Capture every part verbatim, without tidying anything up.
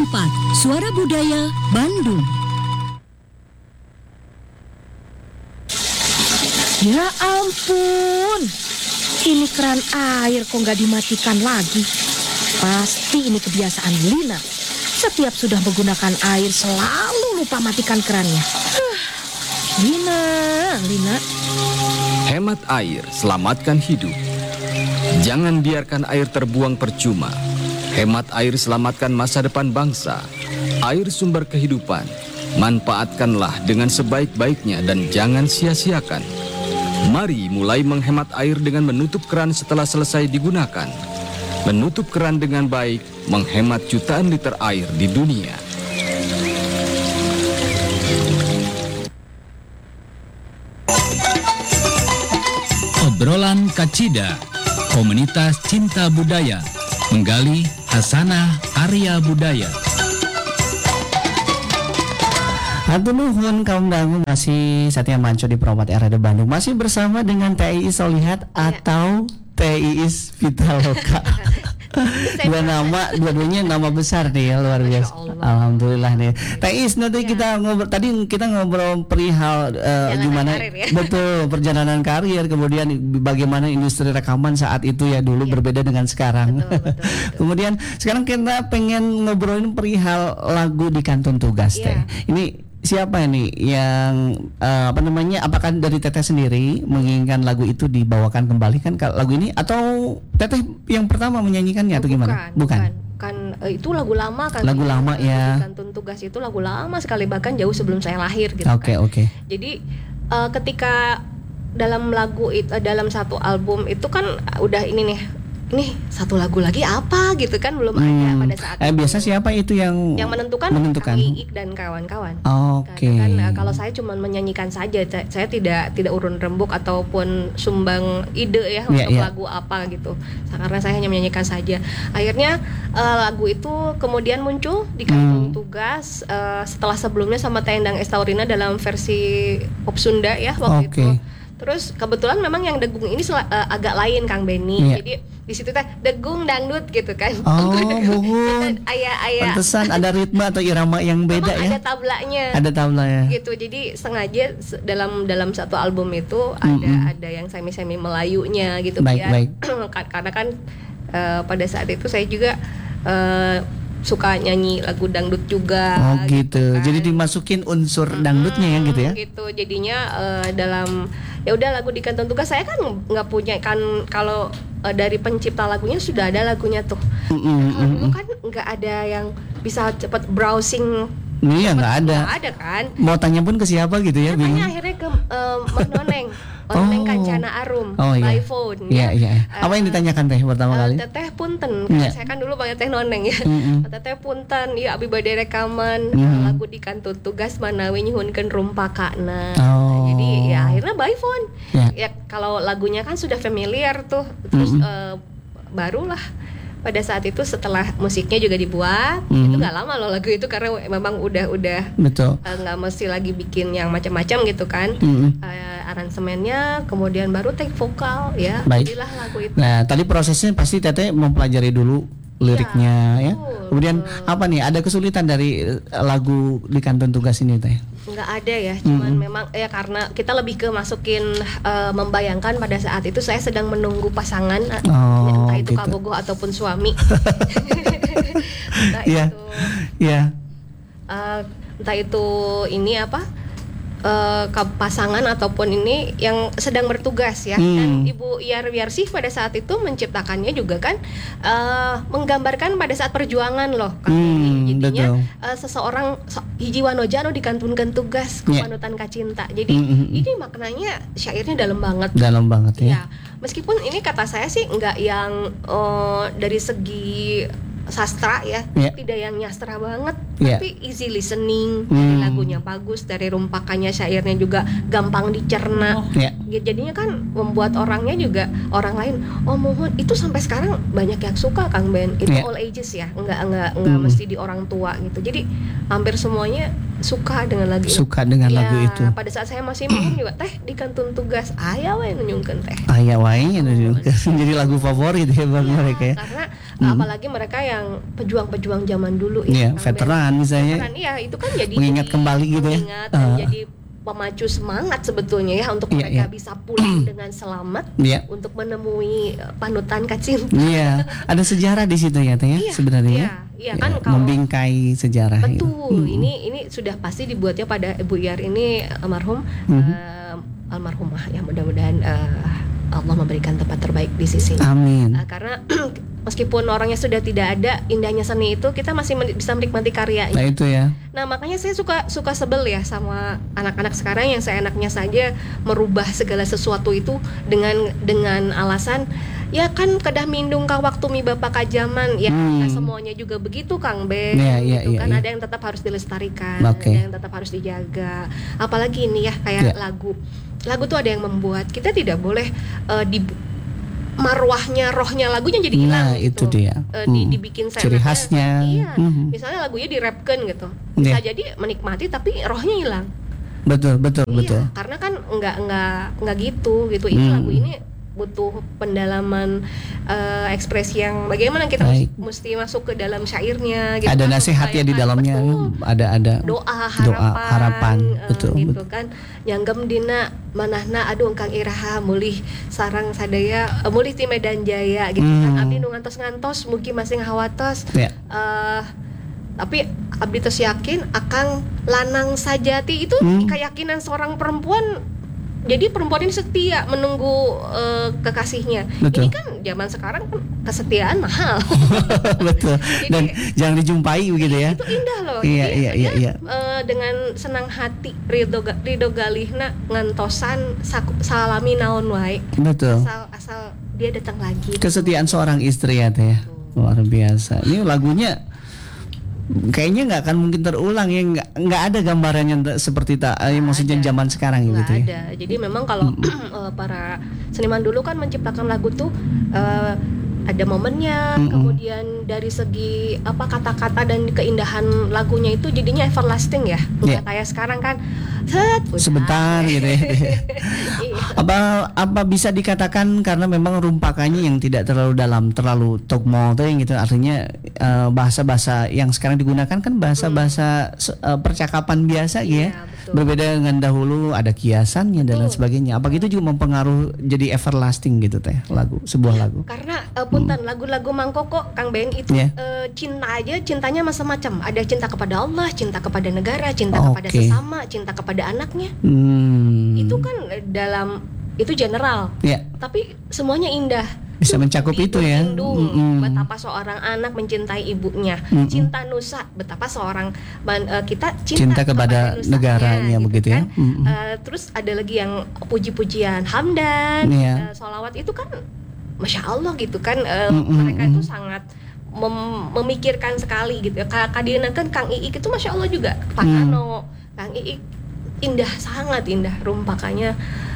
empat Suara Budaya Bandung. Ya ampun, ini keran air kok nggak dimatikan lagi. Pasti ini kebiasaan Lina. Setiap sudah menggunakan air selalu lupa matikan kerannya. Huh, Lina, Lina. Hemat air, selamatkan hidup. Jangan biarkan air terbuang percuma. Hemat air, selamatkan masa depan bangsa. Air sumber kehidupan. Manfaatkanlah dengan sebaik-baiknya dan jangan sia-siakan. Mari mulai menghemat air dengan menutup keran setelah selesai digunakan. Menutup keran dengan baik menghemat jutaan liter air di dunia. Obrolan Kacida, komunitas cinta budaya, menggali hasanah Arya budaya. Hatur nuhun kaum dangu, masih Satya Manco di Promat R A D Bandung, masih bersama dengan T I I Solihat atau T I I Vitaloka. Dua nama, dua-duanya nama besar nih ya, luar biasa. Alhamdulillah nih. T I I nanti ya. Kita ngobrol, tadi kita ngobrol perihal uh, gimana karir, ya? Betul, perjalanan karir, kemudian bagaimana industri rekaman saat itu ya dulu ya. Berbeda dengan sekarang. Betul, betul, betul. Kemudian sekarang kita pengen ngobrolin perihal lagu di Kantun Tugas ya. Teh. Ini siapa ini yang uh, apa namanya? Apakah dari Teteh sendiri menginginkan lagu itu dibawakan kembali kan lagu ini, atau Teteh yang pertama menyanyikannya, oh, atau gimana? Bukan. bukan. Kan uh, itu lagu lama kan. Lagu lama ya. Kantun Tugas itu lagu lama sekali, bahkan jauh sebelum saya lahir gitu. Oke, okay, kan. oke. Okay. Jadi uh, ketika dalam lagu itu, uh, dalam satu album itu kan uh, udah ini nih. Nih satu lagu lagi apa gitu kan, belum hmm. ada pada saat eh, itu. Biasa siapa itu yang yang menentukan? Menentukan. Kang Iik dan kawan-kawan. Oke. Okay. Karena kan kalau saya cuma menyanyikan saja, saya tidak tidak urun rembuk ataupun sumbang ide ya yeah, untuk yeah. lagu apa gitu. Karena saya hanya menyanyikan saja. Akhirnya uh, lagu itu kemudian muncul di Kantun hmm. Tugas uh, setelah sebelumnya sama Tendang Estaurina dalam versi pop Sunda ya waktu okay. itu. Terus kebetulan memang yang degung ini sel- uh, agak lain Kang Benny. Yeah. Jadi di situ teh degung dangdut gitu kan. Oh, buhun. Ayah-ayah. Pantesan ada ritme atau irama yang beda memang ya. Ada tablanya. Ada tablanya. Gitu. Jadi sengaja dalam dalam satu album itu ada mm-hmm. ada yang semi-semi Melayunya gitu baik, ya. Baik. Karena kan uh, pada saat itu saya juga uh, suka nyanyi lagu dangdut juga. Oh gitu. gitu kan. Jadi dimasukin unsur dangdutnya hmm, ya gitu ya. Gitu. Jadinya uh, dalam ya udah lagu di Kantun Tugas saya kan nggak punya kan, kalau uh, dari pencipta lagunya sudah ada lagunya tuh. Mm-hmm. Kalau dulu kan nggak ada yang bisa cepat browsing. Iya nggak ada. Nggak ada kan. Mau tanya pun ke siapa gitu ya? Tanya akhirnya ke uh, Mas Noneng. Noneng oh. Kancana Arum oh, by iya. phone. Iya, ya. iya. Apa yang ditanyakan Teh pertama uh, kali? Teteh punten. Yeah. Saya kan dulu banyak Teh Noneng ya. Mm-hmm. Teteh punten, ya abi bade rekaman mm-hmm. lagu di Kantun Tugas manawi nyuhunkeun rumpakana. Oh. Nah, jadi ya akhirnya by phone. Yeah. Ya kalau lagunya kan sudah familiar tuh. Terus mm-hmm. uh, barulah pada saat itu setelah musiknya juga dibuat, mm-hmm. itu nggak lama loh lagu itu, karena memang udah udah nggak uh, mesti lagi bikin yang macam-macam gitu kan. Mm-hmm. uh, aransemennya kemudian baru take vokal ya. Baik. Jadilah lagu itu. Nah tadi prosesnya pasti Teteh mempelajari dulu liriknya ya, ya. Kemudian apa nih, ada kesulitan dari lagu di Kantun Tugas ini Teh? Nggak ada ya, cuman mm-hmm. memang ya karena kita lebih ke masukin uh, membayangkan pada saat itu saya sedang menunggu pasangan, oh, entah itu gitu. Kabogoh ataupun suami. Entah yeah. itu yeah. uh, entah itu ini apa uh, pasangan ataupun ini yang sedang bertugas ya. Hmm. Dan Ibu Iyar Wiarsih pada saat itu menciptakannya juga kan uh, menggambarkan pada saat perjuangan loh kan. Hmm, jadinya uh, seseorang so, hiji wanoja anu dikantunkeun tugas ku panutan yeah. kacinta. Jadi mm-hmm. ini maknanya syairnya dalam banget. Dalam banget ya. Ya. Meskipun ini kata saya sih enggak yang uh, dari segi sastra ya, yeah. tidak yang nyastra banget. yeah. tapi easy listening, dari Hmm. lagunya bagus, dari rumpakannya, syairnya juga gampang dicerna. Yeah. Ya, jadinya kan membuat orangnya juga orang lain, oh mohon itu sampai sekarang banyak yang suka Kang Ben. Itu Yeah. all ages ya, enggak enggak enggak Hmm. mesti di orang tua gitu. Jadi hampir semuanya suka dengan lagu Suka dengan ya, lagu itu. pada saat saya masih minum juga teh di kantun tugas aya we nunjungkeun teh. Aya wae jadi lagu favorit ya bagi Ya, mereka ya. karena Hmm. apalagi mereka yang pejuang-pejuang zaman dulu Iya, ya, Kang Ben. veteran misalnya. Veteran, iya itu kan jadi Mengingat jadi kembali gitu ya. mengingat dan Ah. jadi pemacu semangat sebetulnya ya untuk Iya, mereka iya. bisa pulang dengan selamat Iya. untuk menemui eh, panutan kacinta. Iya, ada sejarah di situ ya teh ya Iya, sebenarnya ya. iya, iya, kan Ya, kalau- membingkai sejarah itu. Betul, Mm-mm. ini ini sudah pasti dibuatnya pada Ibu Iyar ini almarhum, Mhm. eh, almarhumah ya, mudah-mudahan eh, Allah memberikan tempat terbaik di sisinya. Amin. Uh, karena meskipun orangnya sudah tidak ada, indahnya seni itu kita masih men- bisa menikmati karyanya. Nah itu ya. Nah makanya saya suka suka sebel ya sama anak-anak sekarang yang seenaknya saja merubah segala sesuatu itu dengan dengan alasan ya kan kedah mindung ka waktu mi bapak kajaman ya, Hmm. nggak semuanya juga begitu Kang Ben. Iya, iya, gitu iya, kan iya. ada yang tetap harus dilestarikan, Oke. ada yang tetap harus dijaga. Apalagi ini ya Iya. kayak lagu lagu tuh ada yang membuat kita tidak boleh uh, di marwahnya, rohnya lagunya jadi hilang Nah, gitu. itu dia. Eh, di, Hmm. dibikin Ciri seenaknya. khasnya. Iya. Mhm. Misalnya lagunya dirapkan gitu. Bisa Iya. jadi menikmati tapi rohnya hilang. Betul, betul, betul. Iya, karena kan enggak enggak enggak gitu gitu. Ini Hmm. lagu ini butuh pendalaman eh, ekspresi yang bagaimana kita Baik. mus- mesti masuk ke dalam syairnya gitu. Ada kan, nasihatnya di supaya- dalamnya, betul. ada ada Doa harapan, doa harapan, eh, betul, gitu betul. kan. Nyanggem dina manahna aduh kang iraha mulih sarang sadaya eh, mulih ti Medan Jaya gitu kan. Hmm. Abdi nu ngantos-ngantos mugi masing hawatos. Ya. eh tapi abdi tos yakin akang lanang sajati itu Hmm. keyakinan seorang perempuan. Jadi perempuan ini setia menunggu eh, kekasihnya. Betul. Ini kan zaman sekarang kan kesetiaan mahal. Betul. Jadi- Dan jangan dijumpai begitu ya. Itu indah loh. Iya, Jadi iya, iya, dia, iya. eh, dengan senang hati Ridho, ga- Ridho Galihna ngantosan saku- salami naon wae. Betul. Asal asal dia datang lagi. Kesetiaan seorang istri ya teh ya. Luar biasa. Ini lagunya kayaknya nggak akan mungkin terulang ya, nggak nggak ada gambarannya t- seperti tak eh, maksudnya ada. zaman sekarang Nggak gitu ya. ada. Jadi memang kalau eh, para seniman dulu kan menciptakan lagu tuh eh, ada momennya, Mm-mm. kemudian dari segi apa kata-kata dan keindahan lagunya itu jadinya everlasting ya. Nggak Iya. kayak sekarang kan set, udah. Sebentar gitu ya. Iya. apa apa bisa dikatakan karena memang rumpakannya yang tidak terlalu dalam, terlalu tokmo tuh yang gitu, artinya eh, bahasa-bahasa yang sekarang digunakan kan bahasa-bahasa se- eh, percakapan biasa gitu ya. Iya, betul. Berbeda dengan dahulu ada kiasannya dan lain sebagainya. Apa gitu juga mempengaruhi jadi everlasting gitu teh lagu, sebuah lagu. Karena uh, punten lagu-lagu Mang Koko Kang Ben itu Yeah. uh, cinta aja cintanya macam-macam. Ada cinta kepada Allah, cinta kepada negara, cinta kepada Oke. sesama, cinta kepada anaknya. Hmm. Itu kan uh, dalam itu general, ya tapi semuanya indah. bisa mencakup Di itu ya. Indung, Mm-mm. betapa seorang anak mencintai ibunya. Mm-mm. Cinta nusa, betapa seorang man- uh, kita Cinta cinta, kepada nusanya, negaranya, gitu begitu ya. kan. Mm-mm. Uh, terus ada lagi yang puji-pujian hamdan, Iya. uh, sholawat itu kan masya Allah gitu kan. uh, Mm-mm. Mereka itu sangat mem- memikirkan sekali gitu. Kadina kan Kang Iik itu masya Allah juga Pak Mm. Ano, Kang Iik indah, sangat indah rumpakannya,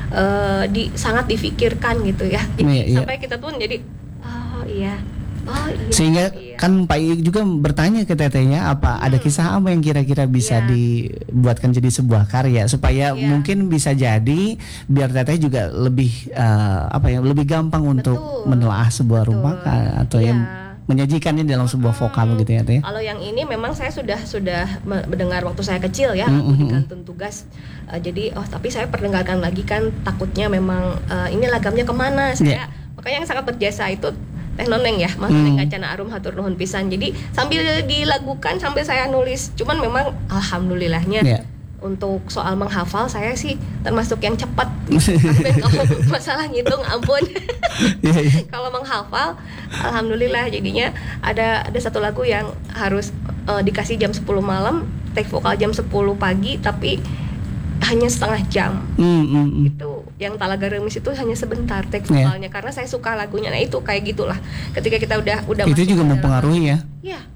uh, di sangat difikirkan gitu ya. Jadi Iya, iya. sampai kita tuh jadi oh iya, oh iya. Sehingga iya. kan Pak Iik juga bertanya ke tetehnya apa ada kisah apa yang kira-kira bisa Iya. dibuatkan jadi sebuah karya supaya Iya. mungkin bisa jadi biar teteh juga lebih eh, apa ya lebih gampang untuk Betul. menelaah sebuah Betul. rumpakan atau yang Iya. menyajikannya dalam sebuah vokal gitu ya teh. Kalau yang ini memang saya sudah sudah me- mendengar waktu saya kecil ya, Mm, aku mm, di mm. kantun tugas. Uh, jadi oh tapi saya perdengarkan lagi kan takutnya memang uh, ini lagamnya kemana saya. Makanya yang sangat berjasa itu Teh Noneng ya, Mas Noneng Mm. Kacana Arum hatur nuhun pisan. Jadi sambil dilagukan sambil saya nulis. Cuman memang alhamdulillahnya Ya. untuk soal menghafal saya sih termasuk yang cepat. Tapi kalau masalah ngitung ampun. Iya, iya. Kalau menghafal, alhamdulillah jadinya ada ada satu lagu yang harus eh, dikasih jam sepuluh malam, take vokal jam sepuluh pagi, tapi hanya setengah jam. Hmm, hmm, hmm. Itu yang Talaga Remis itu hanya sebentar take Iya. vokalnya karena saya suka lagunya. Nah itu kayak gitulah. Ketika kita udah udah Itu masuk juga ke dalam- mempengaruhi ya. Iya,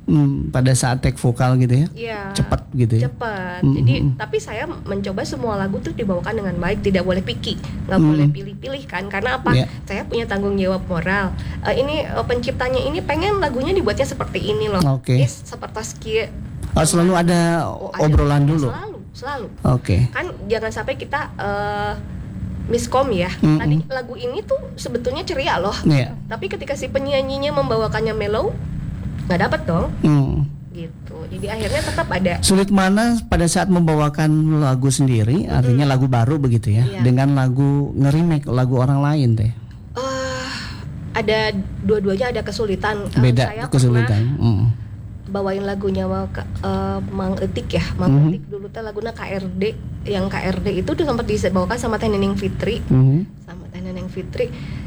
Hmm, pada saat take vokal gitu ya? Iya. Cepat gitu ya? Cepat. Hmm, Jadi hmm. tapi saya mencoba semua lagu tuh dibawakan dengan baik, tidak boleh picky, nggak Hmm. boleh pilih-pilih kan? Karena apa? Yeah. Saya punya tanggung jawab moral. Uh, ini uh, penciptanya ini pengen lagunya dibuatnya seperti ini loh. Oke. Is seperti skia. Oh, selalu ada Oh, ada. obrolan dulu? Selalu, selalu. Oke. Kan jangan sampai kita uh, miskom ya. Mm-mm. Tadi lagu ini tuh sebetulnya ceria loh. Iya. Tapi ketika si penyanyinya membawakannya mellow, nggak dapet dong. Hmm. Gitu. Jadi akhirnya tetap ada. Sulit mana pada saat membawakan lagu sendiri, artinya lagu baru begitu ya, Iya. dengan lagu nge-remake lagu orang lain teh? Uh, ada dua-duanya ada kesulitan. Uh, Beda saya kesulitan. pernah Mm. bawain lagunya mau ke, uh, Mang Etik ya, Mang Mhm. Etik dulu teh laguna K R D, yang K R D itu tuh sempat dibawakan sama Teh Neneng Fitri, Mhm. sama Teh Neneng Fitri.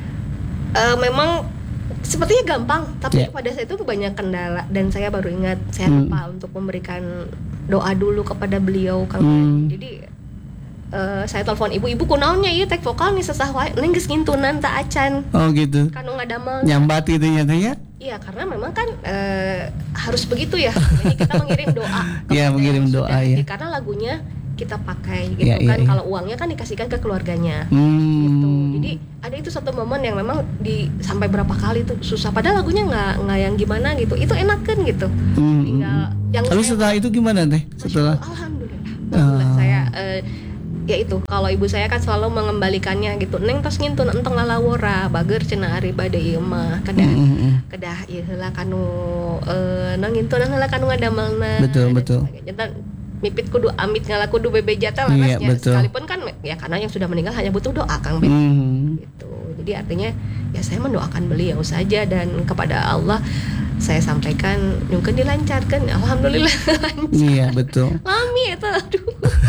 Uh, memang sepertinya gampang, tapi Yeah. pada saat itu banyak kendala dan saya baru ingat saya Hmm. lupa untuk memberikan doa dulu kepada beliau Kang. Hmm. Jadi uh, saya telepon ibu-ibu kunaonnya ieu tek vokal nih sesah wae ning geus ngintunan teu acan. Oh gitu. Kanu ngadamel. Nyambat gitu ya teh ya? Iya, karena memang kan uh, harus begitu ya. Jadi kita mengirim doa. Iya, kepada mengirim yang doa, sudah. ya. Jadi, karena lagunya kita pakai gitu Iya, iya, kan. iya. Kalau uangnya kan dikasihkan ke keluarganya. Hmm. Gitu. Jadi ada itu satu momen yang memang di sampai berapa kali tuh susah. Padahal lagunya nggak nggak yang gimana gitu. Itu enakan gitu. Hmm. Tinggal yang Lalu saya- setelah itu gimana teh? Masya Setelah Allah, alhamdulillah. Alhamdulillah Ah. saya eh, ya itu kalau ibu saya kan selalu mengembalikannya gitu. Neng tos ngintun entong lalawora bager cenah ari bade ieu mah kedah Mm, mm, mm. kedah ieu heula kanu eh nang ngintunan heula kanu ngadamelna. Betul, dan betul. sebagainya. Dan mipit kudu amit ngala kudu bebeja teh Iya, larasnya. betul. Sekalipun kan ya karena yang sudah meninggal hanya butuh doa Kang Ben. Hmm. Gitu. Jadi artinya ya saya mendoakan beliau saja dan kepada Allah saya sampaikan mungkin dilancarkan. Alhamdulillah lancar. Iya betul. Lami itu aduh.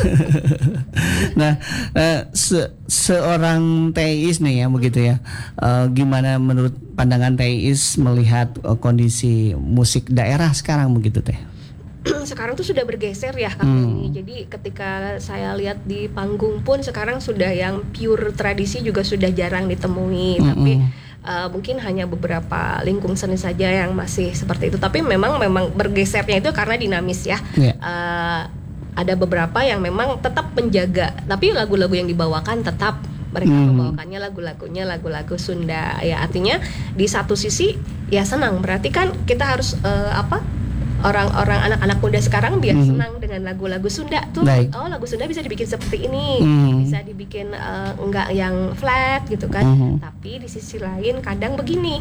Nah, eh, se- seorang teis nih ya begitu ya. Eh, gimana menurut pandangan teis melihat eh, kondisi musik daerah sekarang begitu teh? Sekarang tuh sudah bergeser ya Kang Hmm. Benny. Jadi ketika saya lihat di panggung pun sekarang sudah yang pure tradisi juga sudah jarang ditemui. Mm-mm. Tapi uh, mungkin hanya beberapa lingkung seni saja yang masih seperti itu. Tapi memang memang bergesernya itu karena dinamis ya. Iya. Uh, ada beberapa yang memang tetap menjaga. Tapi lagu-lagu yang dibawakan tetap mereka Hmm. membawakannya lagu-lagunya lagu-lagu Sunda. Ya artinya di satu sisi ya senang. Berarti kan kita harus uh, apa? Orang-orang anak-anak muda sekarang biar Mhm. senang dengan lagu-lagu Sunda tuh. Baik. Oh, lagu Sunda bisa dibikin seperti ini, Mhm. bisa dibikin uh, enggak yang flat gitu kan. Mhm. Tapi di sisi lain kadang begini,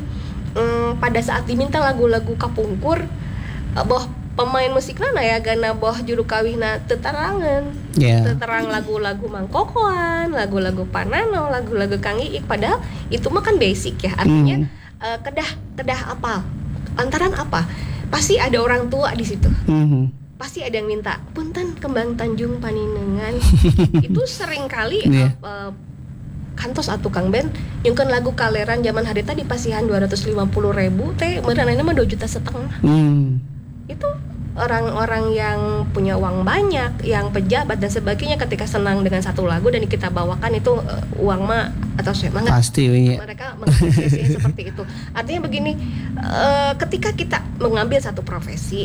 mm, pada saat diminta lagu-lagu kapungkur, uh, boh pemain musikna ya gana boh juru kawihna tetarangan, Ya. teterang lagu-lagu Mangkokoan, lagu-lagu Panano, lagu-lagu Kang Iik. Padahal itu mah kan basic ya, artinya Mhm. uh, kedah kedah apal, antaran apa? Pasti ada orang tua di situ. Mhm. Pasti ada yang minta punten kembang Tanjung Paninengan. Itu sering kali Iya. uh, uh, kantos atuh Kang Ben nyungkeun lagu kaleran zaman harita di pasihan dua ratus lima puluh ribu teh merenana mah dua juta setengah. Hmm. Itu orang-orang yang punya uang banyak, yang pejabat dan sebagainya ketika senang dengan satu lagu dan kita bawakan itu uh, uang mah atau semangat Pasti iya. mereka mengapresiasi seperti itu. Artinya begini, eh, ketika kita mengambil satu profesi,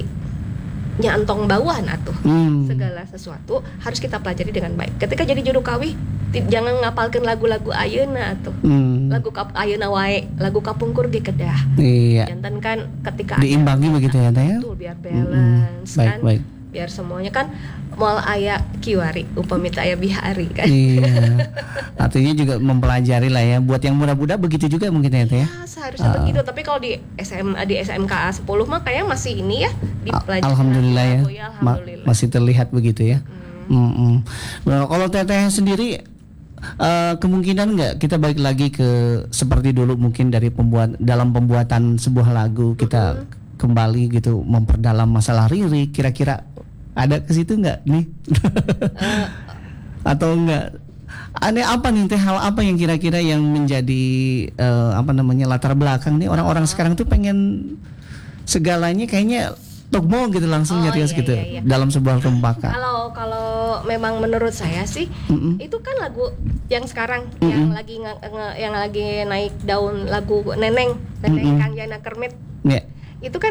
nyantong bawaan atuh. Hmm. Segala sesuatu harus kita pelajari dengan baik. Ketika jadi juru kawih, ti- jangan ngapalkeun lagu-lagu ayeuna atuh. Hmm. Lagu kap ayeuna wae, lagu kapungkur ge kedah. Iya. Jantan kan ketika Diimbangi begitu ya teh ya? betul biar balance Mm-mm. Baik, kan. baik. Biar semuanya kan moal aya kiwari upamita aya bihari kan. Iya. Artinya juga mempelajari lah ya. Buat yang muda-muda begitu juga mungkin ya teh ya. Ya, seharusnya Ah. begitu. Tapi kalau di S M A di S M K A sepuluh mah kayaknya masih ini ya dipelajari. Alhamdulillah ya. Oh, ya, Ma- alhamdulillah. masih terlihat begitu ya. Mm-mm. Nah, kalau teteh sendiri eh, kemungkinan nggak kita balik lagi ke seperti dulu mungkin dari pembuat dalam pembuatan sebuah lagu kita kembali gitu memperdalam masalah lirik, kira-kira ada ke situ nggak nih? Atau enggak? Aneh apa nih teh, hal apa yang kira-kira yang menjadi eh, apa namanya latar belakang nih orang-orang sekarang tuh pengen segalanya kayaknya togmo gitu langsung Oh, nyerius iya, gitu iya, iya. dalam sebuah rempaka. Kalau kalau memang menurut saya sih Mm-mm. itu kan lagu yang sekarang Mm-mm. yang lagi nge- nge- yang lagi naik daun lagu Neneng, Neneng Mm-mm. Kang Yana Kermit. Ya. Itu kan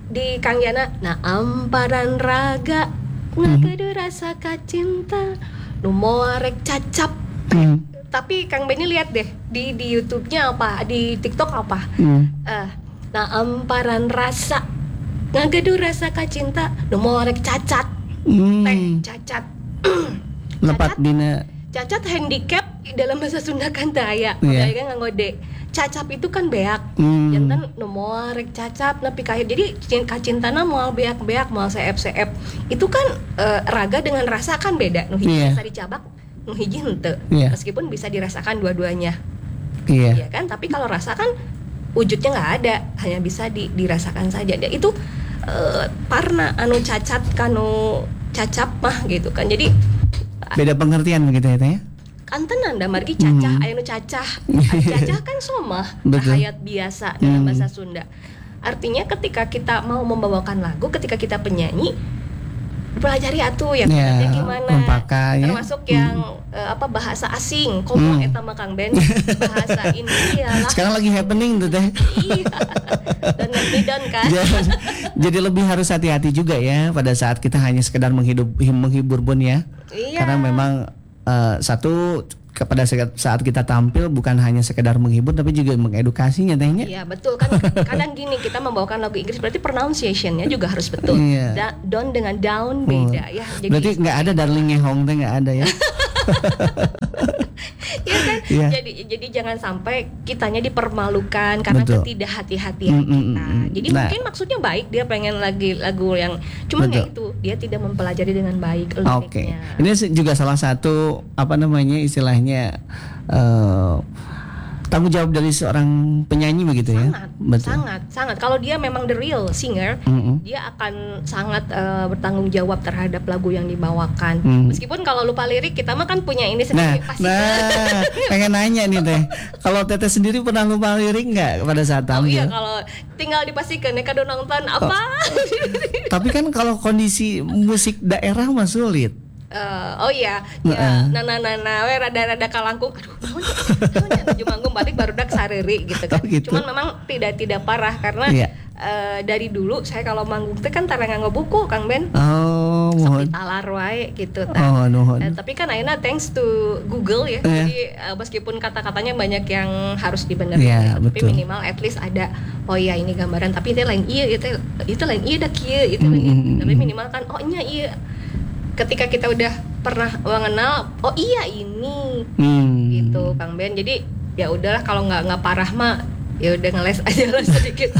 di Kang Yana, nah amparan raga ngagedu rasa kacinta nu moal rek cacap. Hmm. Tapi Kang Benny lihat deh di di YouTube-nya apa, di TikTok apa. Hmm. Uh, nah amparan rasa ngagedu rasa kacinta nu moal rek cacat. Hmm. Teh cacat. Lepat Cacat, dina cacat handicap dalam bahasa Sunda kan teu aya. Iya. Apalagi kan nganggo D. Cacap itu kan beak. Hmm. Jantan nu moal rek cacap nepi ka jadi kacintana moal beak-beak, moal seep-seep. Itu kan uh, raga dengan rasa kan beda. Nu hiji Iya. bisa dicabak, nu hiji henteu. Iya. Meskipun bisa dirasakan dua-duanya. Iya. Iya kan? Tapi kalau rasa kan wujudnya nggak ada, hanya bisa di, dirasakan saja. Dan itu uh, parna anu cacat kanu cacap mah gitu kan. Jadi Beda pengertian begitu ya Teh ya? kan tenan da margi cacah, Hmm. aya nu cacah. Aya cacah kan somah, Betul. hayat biasa dalam Hmm. bahasa Sunda. Artinya ketika kita mau membawakan lagu, ketika kita penyanyi, pelajari atuh yang Ya, artinya gimana. rempaka, ya. Termasuk yang eh, apa bahasa asing, komo Hmm. eta mah Kang Ben, bahasa India lah. Sekarang lagi happening tuh Teh. Iya. Dan dan kan. Jadi, jadi lebih harus hati-hati juga ya pada saat kita hanya sekedar menghidup, menghibur Bun ya. Iya. Karena memang uh, satu kepada saat kita tampil bukan hanya sekedar menghibur tapi juga mengedukasinya Tehnya. Iya betul kan, kadang gini kita membawakan lagu Inggris berarti pronunciation-nya juga harus betul. Iya. Da- down dengan down beda ya. Jadi Berarti nggak ada darling ngehong teh nggak ada ya? ya kan? Iya. Jadi jadi jangan sampai kitanya dipermalukan karena Betul. ketidakhati-hatian Mm, mm, kita. mm, mm. Jadi Nah. mungkin maksudnya baik, dia pengen lagi lagu yang cuman ya Betul. itu dia tidak mempelajari dengan baik Oke, liriknya. ini juga salah satu apa namanya istilahnya eh, tanggung jawab dari seorang penyanyi begitu ya? Sangat, Betul. sangat, sangat. Kalau dia memang the real singer, Mm-mm. dia akan sangat eh, bertanggung jawab terhadap lagu yang dibawakan. Mm. Meskipun kalau lupa lirik, kita mah kan punya ini Nah, sendiri pasti. nah, pengen nanya nih Teh, kalau Teteh sendiri pernah lupa lirik nggak pada saat Oh tampil? iya, kalau tinggal dipastikan ya kado nonton apa? Tapi kan kalau kondisi musik daerah mah sulit. Eh, oh iya, Heeh. ya, nana nana, we rada-rada kalangkung. Aduh, naon ya? Naon ya? Tujuh manggung balik baru dak sareri gitu kan. Oh, gitu. Cuman memang tidak tidak parah karena Iya. eh, dari dulu saya kalau manggung teh kan tara nganggo buku Kang Ben. Oh, Sok mohon. ditalar wae gitu tah. Oh, nuhun. Eh, tapi kan akhirnya thanks to Google ya. Iya. Jadi eh, meskipun kata-katanya banyak yang harus dibenerin, Iya, tapi betul. minimal at least ada oh ya ini gambaran tapi itu lain iya itu itu lain iya dah kieu itu Mm, lain mm, ieu. mm, Tapi mm. minimal kan oh nya iya. Ketika kita udah pernah mengenal oh iya ini Hmm. gitu Kang Ben. Jadi ya udahlah kalau nggak nggak parah mah ya udah ngeles aja lah sedikit.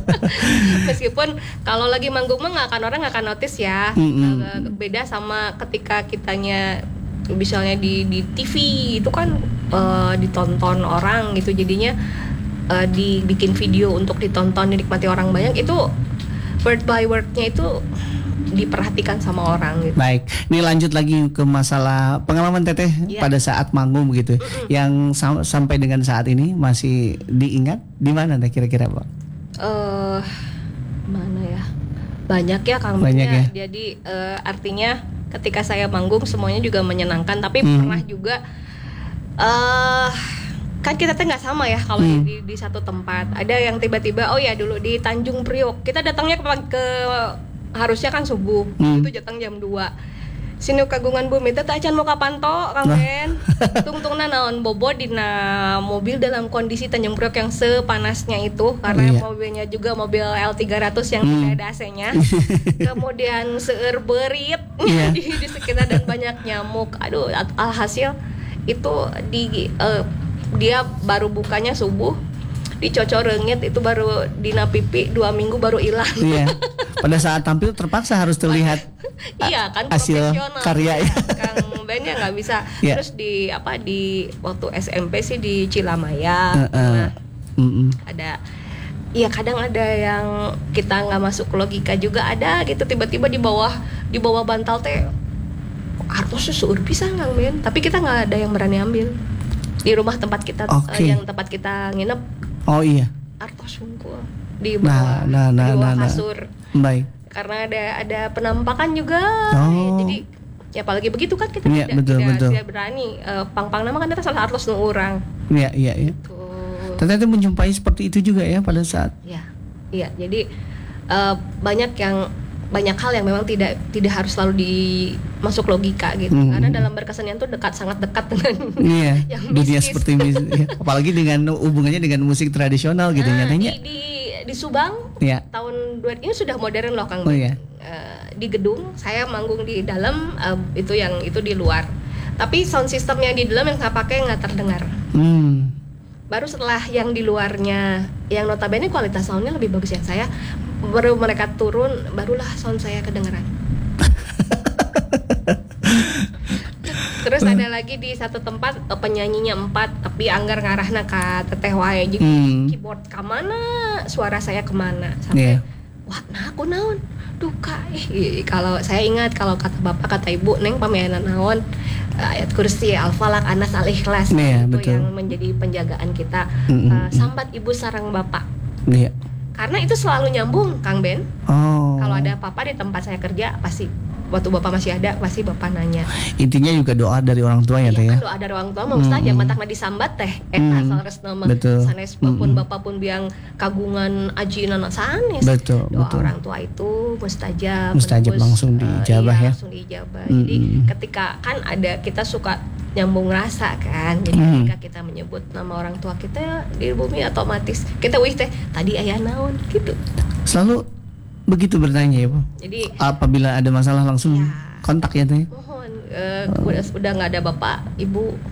Meskipun kalau lagi manggung mah nggak akan orang nggak akan notice ya. Mm-mm. Agak beda sama ketika kitanya misalnya di di T V itu kan eh, ditonton orang gitu, jadinya eh, dibikin video untuk ditonton dinikmati orang banyak, itu word by wordnya itu diperhatikan sama orang gitu. Baik, ini lanjut lagi ke masalah pengalaman Teteh Iya. pada saat manggung begitu, yang sam- sampai dengan saat ini masih diingat di mana Teh kira-kira Pak? Eh mana ya? Banyak ya Kang Ben Banyak ya. ya. Jadi eh, artinya ketika saya manggung semuanya juga menyenangkan, tapi Hmm. pernah juga eh kan kita tuh nggak sama ya kalau Hmm. di, di satu tempat. Ada yang tiba-tiba oh ya dulu di Tanjung Priok kita datangnya ke, ke harusnya kan subuh, Hmm. itu datang jam dua. Sinu kagungan bumi teh acan mau kapan to Kang Ben. Tungtungna naon bobo dina mobil dalam kondisi Tanjung Priok yang sepanasnya itu karena Iya. mobilnya juga mobil L tiga ratus yang Hmm. tidak ada A C-nya. Kemudian seueur beurit Iya. di, di sekitar dan banyak nyamuk. Aduh, alhasil itu di eh, dia baru bukanya subuh, dicocor reungit itu baru dina pipi dua minggu baru hilang. Iya. Pada saat tampil terpaksa harus terlihat Iya kan hasil profesional karya ya. Kang Ben-nya nggak bisa. Iya. Terus di apa di waktu S M P sih di Cilamaya. Heeh. Nah, Mm-mm. ada iya kadang ada yang kita nggak masuk logika juga ada gitu, tiba-tiba di bawah di bawah bantal teh artosnya seueur pisan Kang Ben, tapi kita nggak ada yang berani ambil di rumah tempat kita Oke. eh, yang tempat kita nginep Oh iya. artos unggul di bawah Nah, nah, nah, di bawah nah, nah. kasur. Baik. Karena ada ada penampakan juga. Oh. Jadi ya apalagi begitu kan kita Iya, tidak, betul, tidak, betul. tidak berani eh, pang-pang nama kan kita salah artos nu urang Iya, iya, iya. tuh. Ternyata menjumpai seperti itu juga ya pada saat. Ya, iya. Jadi uh, banyak yang banyak hal yang memang tidak tidak harus selalu di masuk logika gitu. Hmm. Karena dalam berkesenian tuh dekat sangat dekat dengan iya, yang dunia mistis. Seperti mis- ya. Apalagi dengan hubungannya dengan musik tradisional gitu nah, nyatanya. Di, di di Subang ya. tahun dua ini sudah modern loh Kang. Oh, iya. uh, di gedung saya manggung di dalam, uh, itu yang itu di luar. Tapi sound system yang di dalam yang saya pakai nggak terdengar. Hmm. Baru setelah yang di luarnya, yang notabene kualitas soundnya lebih bagus yang saya, baru mereka turun, barulah sound saya kedengeran. Terus ada lagi di satu tempat penyanyinya empat, tapi anggar ngarahna ka teteh wae jeung Hmm. keyboard ka mana, suara saya kemana sampai Yeah. wah nah aku naon duka ih kalau saya ingat kalau kata bapak kata ibu neng pamehana naon ayat kursi al-falaq anas al-ikhlas Yeah, itu betul. yang menjadi penjagaan kita. Mm-mm. Uh, sambat ibu sarang bapak Iya. karena itu selalu nyambung Kang Ben. Oh. Kalau ada apa-apa di tempat saya kerja pasti waktu bapak masih ada pasti bapak nanya. Intinya juga doa dari orang tua ya Iya teh ya. kan doa dari orang tua mah mustajab Mm-mm. matakna disambat teh eta Mm. saresna mah Betul. sanes pun Mm-mm. bapak pun biang kagungan ajinana sanes. Betul, Doa betul. orang tua itu mustajab. Mustajab, menembus, langsung eh, diijabah iya, ya. Langsung diijabah. Mm-mm. Jadi ketika kan ada kita suka nyambung rasa kan. Jadi Mm. ketika kita menyebut nama orang tua kita di bumi otomatis kita wih teh tadi aya naon gitu. Selalu begitu bertanya ya Bu. Jadi Apabila ada masalah langsung Ya. kontak ya teh. mohon eh, udah udah nggak ada bapak ibu